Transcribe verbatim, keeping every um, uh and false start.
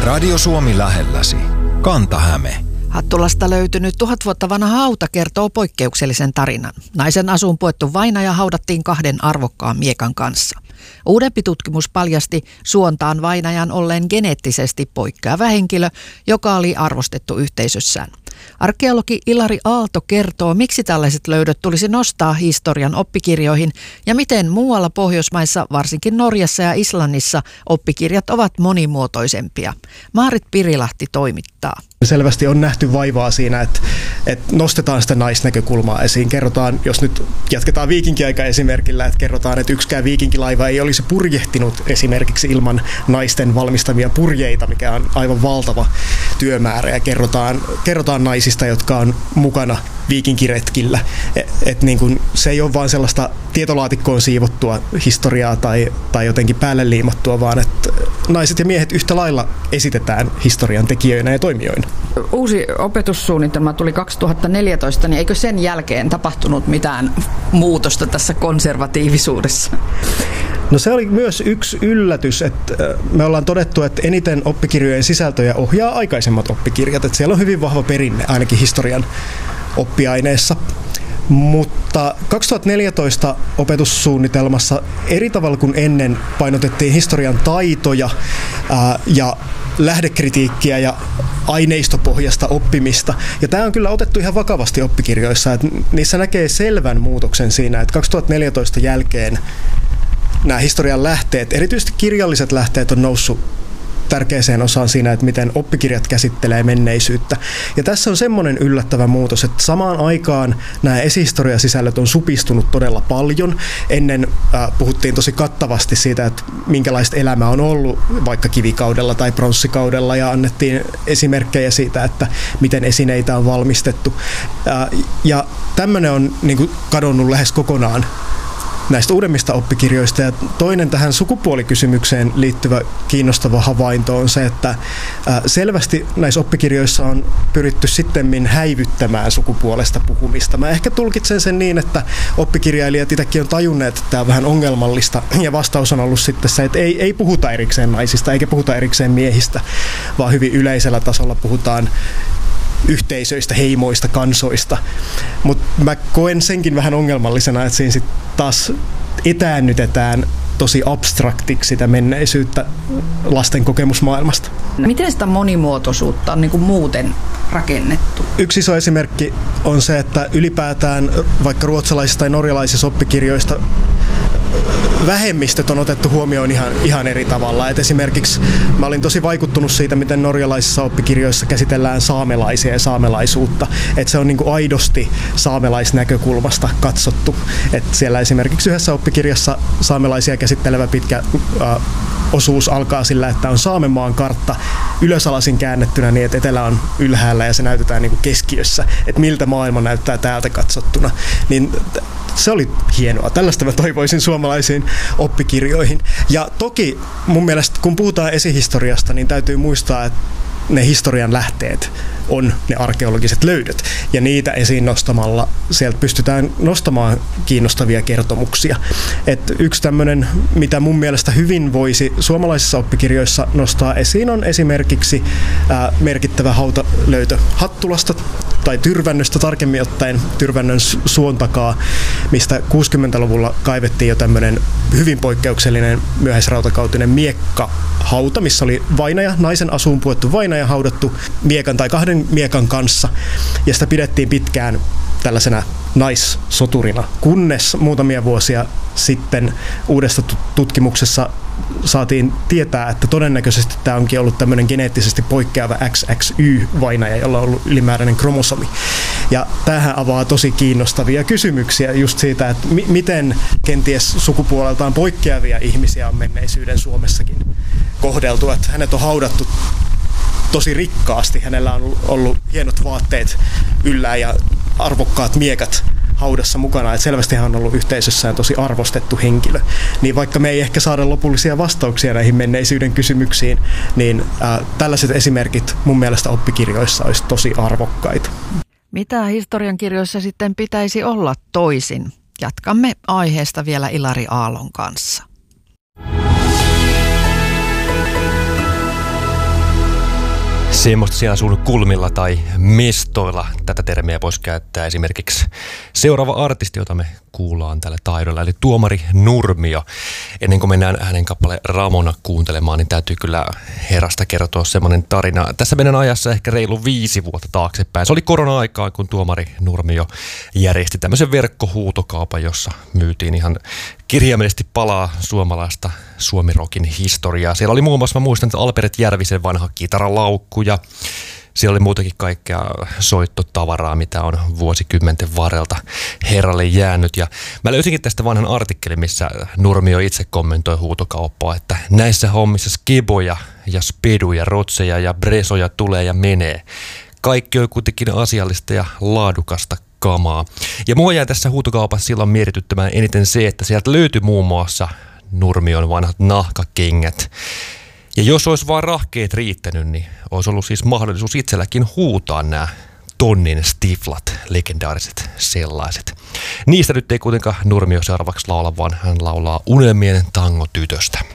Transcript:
Radio Suomi lähelläsi. Kanta-Häme. Hattulasta löytynyt tuhat vuotta vanha hauta kertoo poikkeuksellisen tarinan. Naisen asuun puettu vainaja haudattiin kahden arvokkaan miekan kanssa. Uudempi tutkimus paljasti suontaan vainajan olleen geneettisesti poikkeava henkilö, joka oli arvostettu yhteisössään. Arkeologi Ilari Aalto kertoo, miksi tällaiset löydöt tulisi nostaa historian oppikirjoihin ja miten muualla Pohjoismaissa, varsinkin Norjassa ja Islannissa, oppikirjat ovat monimuotoisempia. Maarit Pirilahti toimittaa. Selvästi on nähty vaivaa siinä, että, että nostetaan sitä naisnäkökulmaa esiin. Kerrotaan, jos nyt jatketaan viikinkiaika esimerkillä, että kerrotaan, että yksikään viikinkilaiva ei olisi purjehtinut esimerkiksi ilman naisten valmistamia purjeita, mikä on aivan valtava työmäärä. Ja kerrotaan, kerrotaan naisista, jotka on mukana viikinkiretkillä. Et, et niin kun, se ei ole vain sellaista tietolaatikkoon siivottua historiaa tai, tai jotenkin päälle liimattua, vaan että naiset ja miehet yhtä lailla esitetään historian tekijöinä ja toimijoina. Uusi opetussuunnitelma tuli kaksituhattaneljätoista, niin eikö sen jälkeen tapahtunut mitään muutosta tässä konservatiivisuudessa? No se oli myös yksi yllätys, että me ollaan todettu, että eniten oppikirjojen sisältöjä ohjaa aikaisemmat oppikirjat, että siellä on hyvin vahva perinne ainakin historian oppiaineessa. Mutta kaksituhattaneljätoista opetussuunnitelmassa eri tavalla kuin ennen painotettiin historian taitoja ää, ja lähdekritiikkiä ja aineistopohjasta oppimista. Ja tämä on kyllä otettu ihan vakavasti oppikirjoissa, että niissä näkee selvän muutoksen siinä, että kaksituhattaneljätoista jälkeen nämä historian lähteet, erityisesti kirjalliset lähteet, on noussut tärkeäseen osaan siinä, että miten oppikirjat käsittelee menneisyyttä. Ja tässä on semmoinen yllättävä muutos, että samaan aikaan nämä esihistoriasisällöt on supistunut todella paljon. Ennen äh, puhuttiin tosi kattavasti siitä, että minkälaista elämää on ollut vaikka kivikaudella tai pronssikaudella, ja annettiin esimerkkejä siitä, että miten esineitä on valmistettu. Äh, ja tämmöinen on niin kuin kadonnut lähes kokonaan näistä uudemmista oppikirjoista. Ja toinen tähän sukupuolikysymykseen liittyvä kiinnostava havainto on se, että selvästi näissä oppikirjoissa on pyritty sittemmin häivyttämään sukupuolesta puhumista. Mä ehkä tulkitsen sen niin, että oppikirjailijat itsekin on tajunneet, että tämä on vähän ongelmallista, ja vastaus on ollut sitten se, että ei, ei puhuta erikseen naisista eikä puhuta erikseen miehistä, vaan hyvin yleisellä tasolla puhutaan yhteisöistä, heimoista, kansoista. Mutta mä koen senkin vähän ongelmallisena, että siinä sitten taas etäännytetään tosi abstraktiksi sitä menneisyyttä lasten kokemusmaailmasta. Miten sitä monimuotoisuutta on niin kuin muuten rakennettu? Yksi iso esimerkki on se, että ylipäätään vaikka ruotsalaisissa tai norjalaisissa oppikirjoista vähemmistöt on otettu huomioon ihan, ihan eri tavalla. Et esimerkiksi mä olin tosi vaikuttunut siitä, miten norjalaisissa oppikirjoissa käsitellään saamelaisia ja saamelaisuutta. Et se on niinku aidosti saamelaisnäkökulmasta katsottu. Et siellä esimerkiksi yhdessä oppikirjassa saamelaisia käsittelevä pitkä äh, osuus alkaa sillä, että on Saamenmaan kartta ylösalasin käännettynä niin, että etelä on ylhäällä ja se näytetään niinku keskiössä. Että miltä maailma näyttää täältä katsottuna. Niin se oli hienoa. Tällaista mä toivoisin suomalaisiin oppikirjoihin. Ja toki mun mielestä, kun puhutaan esihistoriasta, niin täytyy muistaa, että ne historian lähteet on ne arkeologiset löydöt. Ja niitä esiin nostamalla sieltä pystytään nostamaan kiinnostavia kertomuksia. Et yksi tämmöinen, mitä mun mielestä hyvin voisi suomalaisissa oppikirjoissa nostaa esiin, on esimerkiksi ää, merkittävä hautalöytö Hattulasta tai Tyrvännöstä tarkemmin ottaen, Tyrvännön suon takaa, mistä kuusikymmentäluvulla kaivettiin jo tämmöinen hyvin poikkeuksellinen myöhäisrautakautinen miekkahauta, missä oli vainaja, naisen asuun puettu vainaja haudattu miekan tai kahden miekan kanssa, ja sitä pidettiin pitkään tällaisena naissoturina, kunnes muutamia vuosia sitten uudessa tutkimuksessa saatiin tietää, että todennäköisesti tämä onkin ollut tämmöinen geneettisesti poikkeava X X Y-vainaja, jolla on ollut ylimääräinen kromosomi. Ja tämähän avaa tosi kiinnostavia kysymyksiä just siitä, että mi- miten kenties sukupuoleltaan poikkeavia ihmisiä on menneisyyden Suomessakin kohdeltu. Että hänet on haudattu tosi rikkaasti. Hänellä on ollut hienot vaatteet yllä ja arvokkaat miekat haudassa mukana, että selvästi hän on ollut yhteisössään tosi arvostettu henkilö. Niin vaikka me ei ehkä saada lopullisia vastauksia näihin menneisyyden kysymyksiin, niin äh, tällaiset esimerkit mun mielestä oppikirjoissa olisi tosi arvokkaita. Mitä historiankirjoissa sitten pitäisi olla toisin? Jatkamme aiheesta vielä Ilari Aallon kanssa. Semmoista siellä sun kulmilla tai mestoilla. Tätä termiä voisi käyttää esimerkiksi seuraava artisti, jota me kuullaan tällä taidolla, eli Tuomari Nurmio. Ennen kuin mennään hänen kappale Ramona kuuntelemaan, niin täytyy kyllä herrasta kertoa semmoinen tarina. Tässä mennään ajassa ehkä reilu viisi vuotta taaksepäin. Se oli korona-aikaa, kun Tuomari Nurmio järjesti tämmöisen verkkohuutokaupan, jossa myytiin ihan kirjaimellisesti palaa suomalaista suomirokin historiaa. Siellä oli muun muassa, mä muistan, että Albert Järvisen vanha kitaralaukku ja siellä oli muutenkin kaikkea soittotavaraa, mitä on vuosikymmenten varrelta herralle jäänyt. Ja mä löysinkin tästä vanhan artikkelin, missä Nurmio itse kommentoi huutokauppaa, että näissä hommissa skeboja ja speduja, rotseja ja bresoja tulee ja menee. Kaikki on kuitenkin asiallista ja laadukasta kamaa. Ja mua jäi tässä huutokaupassa silloin mietityttämään eniten se, että sieltä löytyi muun muassa Nurmion vanhat nahkakengät. Ja jos olisi vain rahkeet riittänyt, niin olisi ollut siis mahdollisuus itselläkin huutaa nämä tonnin stiflat, legendaariset sellaiset. Niistä nyt ei kuitenkaan Nurmio seuraavaksi laula, vaan hän laulaa Unelmien tango tytöstä.